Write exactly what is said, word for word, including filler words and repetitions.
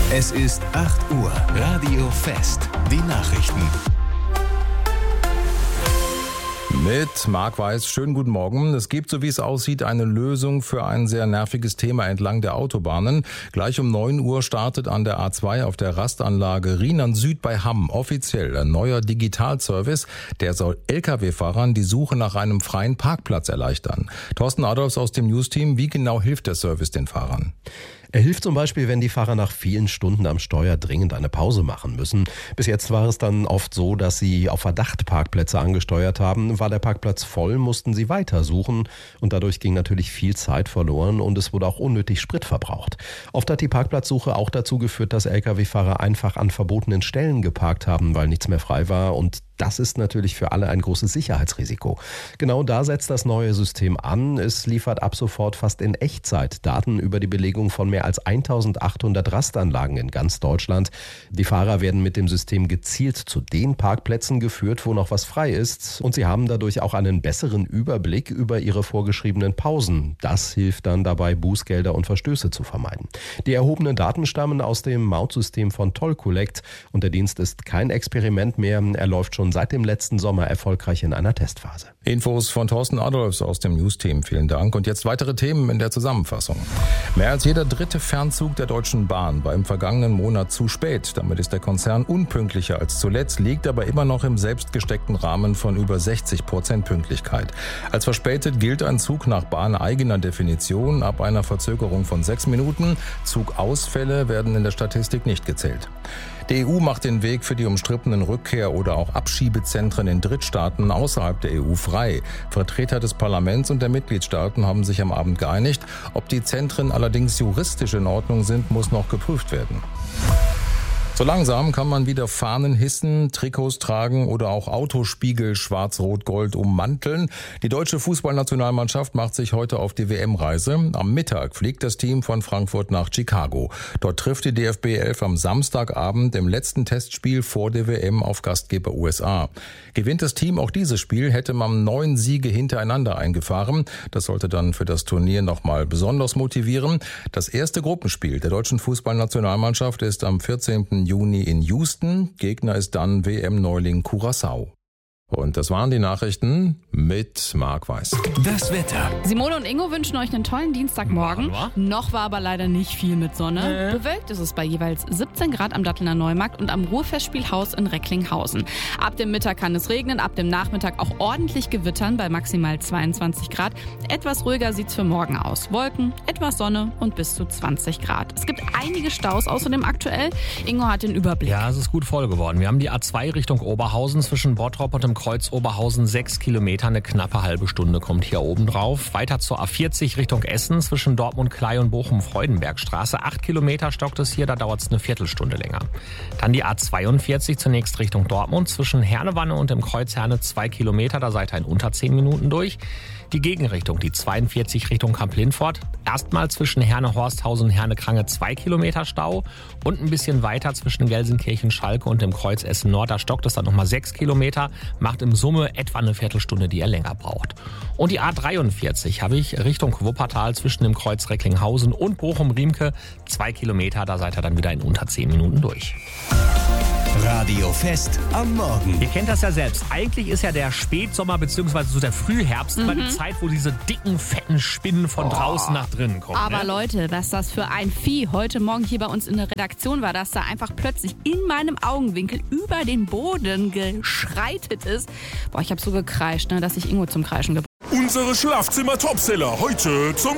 Es ist acht Uhr. Radio Fest. Die Nachrichten. Mit Marc Weiß, schönen guten Morgen. Es gibt, so wie es aussieht, eine Lösung für ein sehr nerviges Thema entlang der Autobahnen. Gleich um neun Uhr startet an der A zwei auf der Rastanlage Rheinland Süd bei Hamm offiziell ein neuer Digitalservice. Der soll L K W-Fahrern die Suche nach einem freien Parkplatz erleichtern. Thorsten Adolfs aus dem News-Team, wie genau hilft der Service den Fahrern? Er hilft zum Beispiel, wenn die Fahrer nach vielen Stunden am Steuer dringend eine Pause machen müssen. Bis jetzt war es dann oft so, dass sie auf Verdacht Parkplätze angesteuert haben. War der Parkplatz voll, mussten sie weitersuchen und dadurch ging natürlich viel Zeit verloren und es wurde auch unnötig Sprit verbraucht. Oft hat die Parkplatzsuche auch dazu geführt, dass L K W-Fahrer einfach an verbotenen Stellen geparkt haben, weil nichts mehr frei war, und das ist natürlich für alle ein großes Sicherheitsrisiko. Genau da setzt das neue System an. Es liefert ab sofort fast in Echtzeit Daten über die Belegung von mehr als eintausendachthundert Rastanlagen in ganz Deutschland. Die Fahrer werden mit dem System gezielt zu den Parkplätzen geführt, wo noch was frei ist, und sie haben dadurch auch einen besseren Überblick über ihre vorgeschriebenen Pausen. Das hilft dann dabei, Bußgelder und Verstöße zu vermeiden. Die erhobenen Daten stammen aus dem Mautsystem von Toll Collect und der Dienst ist kein Experiment mehr. Er läuft schon seit dem letzten Sommer erfolgreich in einer Testphase. Infos von Thorsten Adolfs aus dem News-Team. Vielen Dank. Und jetzt weitere Themen in der Zusammenfassung. Mehr als jeder dritte Fernzug der Deutschen Bahn war im vergangenen Monat zu spät. Damit ist der Konzern unpünktlicher als zuletzt, liegt aber immer noch im selbstgesteckten Rahmen von über sechzig Prozent Pünktlichkeit. Als verspätet gilt ein Zug nach bahneigener Definition ab einer Verzögerung von sechs Minuten. Zugausfälle werden in der Statistik nicht gezählt. Die E U macht den Weg für die umstrittenen Rückkehr- oder auch Abschiebezentren in Drittstaaten außerhalb der E U frei. Vertreter des Parlaments und der Mitgliedstaaten haben sich am Abend geeinigt. Ob die Zentren allerdings juristisch in Ordnung sind, muss noch geprüft werden. So langsam kann man wieder Fahnen hissen, Trikots tragen oder auch Autospiegel schwarz-rot-gold ummanteln. Die deutsche Fußballnationalmannschaft macht sich heute auf die W M-Reise. Am Mittag fliegt das Team von Frankfurt nach Chicago. Dort trifft die D F B elf am Samstagabend im letzten Testspiel vor der W M auf Gastgeber U S A. Gewinnt das Team auch dieses Spiel, hätte man neun Siege hintereinander eingefahren. Das sollte dann für das Turnier nochmal besonders motivieren. Das erste Gruppenspiel der deutschen Fußballnationalmannschaft ist am vierzehnten Juni in Houston. Gegner ist dann W M-Neuling Curaçao. Und das waren die Nachrichten mit Marc Weiß. Das Wetter. Simone und Ingo wünschen euch einen tollen Dienstagmorgen. Ja, Noch war aber leider nicht viel mit Sonne. Nee. Bewölkt ist es bei jeweils siebzehn Grad am Dattelner Neumarkt und am Ruhrfestspielhaus in Recklinghausen. Ab dem Mittag kann es regnen, ab dem Nachmittag auch ordentlich gewittern bei maximal zweiundzwanzig Grad. Etwas ruhiger sieht's für morgen aus. Wolken, etwas Sonne und bis zu zwanzig Grad. Es gibt einige Staus außerdem aktuell. Ingo hat den Überblick. Ja, es ist gut voll geworden. Wir haben die A zwei Richtung Oberhausen zwischen Bottrop und dem Kreuz Oberhausen, sechs Kilometer, eine knappe halbe Stunde kommt hier oben drauf. Weiter zur A vierzig Richtung Essen zwischen Dortmund-Klei und Bochum-Freudenbergstraße. Acht Kilometer stockt es hier, da dauert es eine Viertelstunde länger. Dann die A zweiundvierzig zunächst Richtung Dortmund zwischen Hernewanne und dem Kreuz Herne, zwei Kilometer, da seid ihr in unter zehn Minuten durch. Die Gegenrichtung, die zweiundvierzig Richtung Kamp-Lindfort. Erstmal zwischen Herne-Horsthausen und Herne-Krange zwei Kilometer Stau. Und ein bisschen weiter zwischen Gelsenkirchen-Schalke und dem Kreuz Essen-Nord. Da stockt es dann nochmal sechs Kilometer. Macht im Summe etwa eine Viertelstunde, die ihr länger braucht. Und die A dreiundvierzig habe ich Richtung Wuppertal zwischen dem Kreuz Recklinghausen und Bochum-Riemke. Zwei Kilometer, da seid ihr dann wieder in unter zehn Minuten durch. Radio Fest am Morgen. Ihr kennt das ja selbst. Eigentlich ist ja der Spätsommer bzw. so der Frühherbst immer die Zeit, wo diese dicken, fetten Spinnen von draußen nach drinnen kommen. Aber ne? Leute, was das für ein Vieh heute Morgen hier bei uns in der Redaktion war, dass da einfach plötzlich in meinem Augenwinkel über den Boden geschreitet ist. Boah, ich habe so gekreischt, ne, dass ich Ingo zum Kreischen gebracht habe. Unsere Schlafzimmer-Topseller heute zum